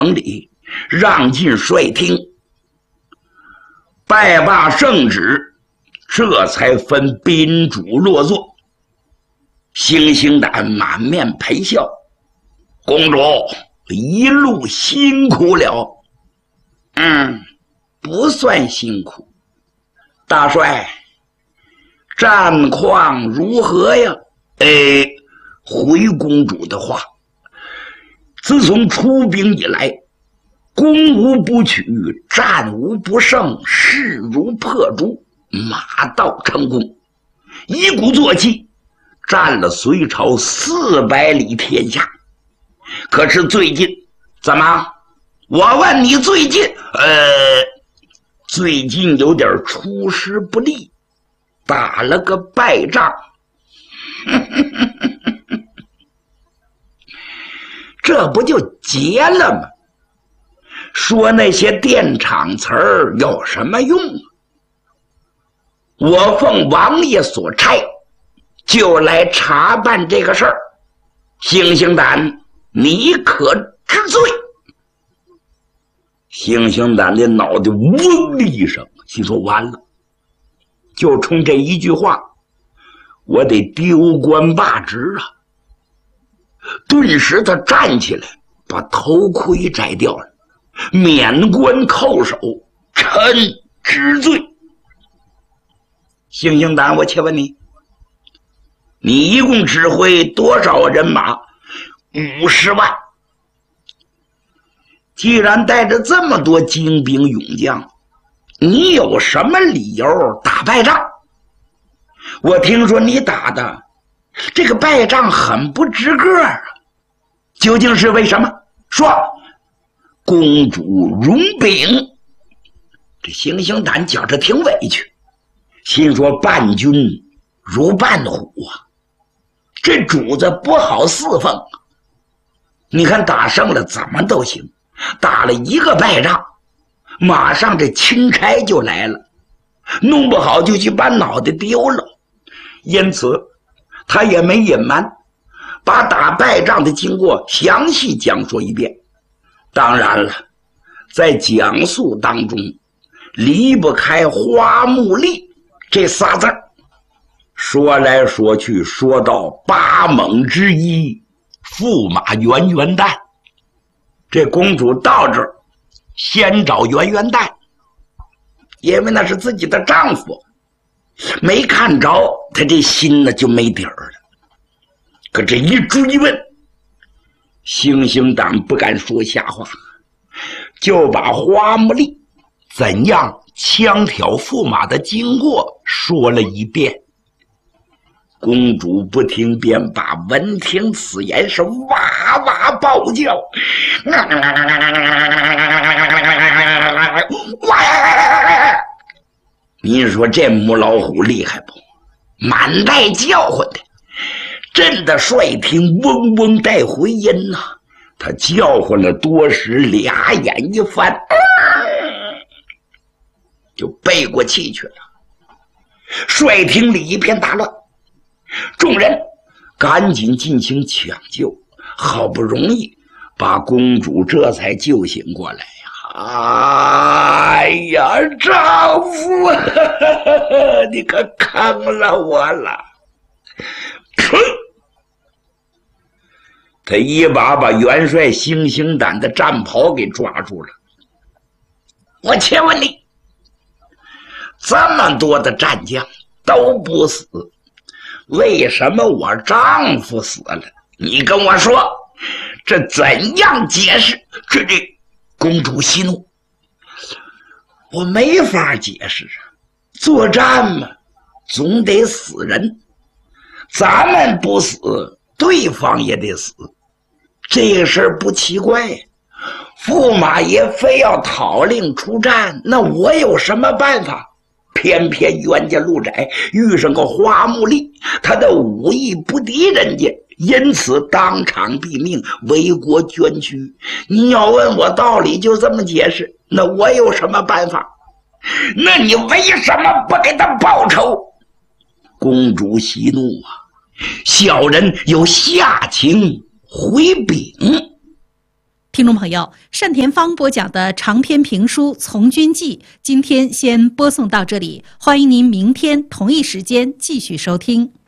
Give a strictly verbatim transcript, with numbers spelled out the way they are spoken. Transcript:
里，让进帅厅。拜罢圣旨，这才分宾主落座。星星胆满面陪笑：“公主一路辛苦了。”“嗯，不算辛苦。大帅，战况如何呀？”“哎，回公主的话，自从出兵以来，攻无不取，战无不胜，势如破竹，马到成功，一鼓作气，占了隋朝四百里天下。可是最近怎么？我问你最近？呃，最近有点出师不利，打了个败仗。这不就结了吗？说那些电场词儿有什么用啊？我奉王爷所差，就来查办这个事儿。星星胆，你可知罪？”星星胆的脑袋嗡的一声，心说完了，就冲这一句话，我得丢官罢职啊！顿时他站起来，把头盔摘掉了，免官叩首，臣知罪。星星胆，我且问你，你一共指挥多少人马？五十万。既然带着这么多精兵勇将，你有什么理由打败仗？我听说你打的这个败仗很不值个啊，究竟是为什么？说。公主容禀。这星星胆觉着挺委屈，心说伴君如伴虎啊，这主子不好侍奉啊。你看打胜了怎么都行，打了一个败仗，马上这钦差就来了，弄不好就去把脑袋丢了。因此他也没隐瞒，把打败仗的经过详细讲述一遍。当然了，在讲述当中离不开花木丽这仨字儿。说来说去，说到八猛之一驸马圆圆蛋。这公主到这儿先找圆圆蛋，因为那是自己的丈夫，没看着他这心呢就没底儿了。可这一追问，星星胆不敢说瞎话，就把花木丽怎样枪挑驸马的经过说了一遍。公主不听便罢，闻听此言是哇哇暴叫，你说这母老虎厉害不？满带叫唤的，震得帅厅嗡嗡带回音呐、啊。他叫唤了多时，俩眼一翻，就背过气去了。帅厅里一片大乱，众人赶紧进行抢救，好不容易把公主这才救醒过来呀！哎呀，丈夫，呵呵，你可坑了我了！他一把把元帅星星胆的战袍给抓住了。我且问你，这么多的战将都不死，为什么我丈夫死了？你跟我说，这怎样解释？这这公主息怒，我没法解释啊！作战嘛，总得死人，咱们不死，对方也得死，这个事儿不奇怪。驸马爷非要讨令出战，那我有什么办法？偏偏冤家路窄，遇上个花木丽，他的武艺不敌人家，因此当场毙命，为国捐躯。你要问我道理，就这么解释，那我有什么办法？那你为什么不给他报仇？公主息怒啊，小人有下情回禀。 听众朋友，单田芳播讲的长篇评书《从军记》，今天先播送到这里，欢迎您明天同一时间继续收听。